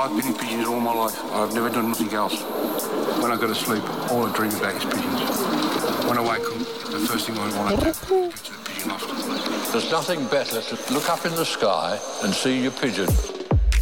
I've been in pigeons all my life. I've never done nothing else. When I go to sleep, all I dream about is pigeons. When I wake up, the first thing I want to do is go to the pigeon loft. There's nothing better to look up in the sky and see your pigeon.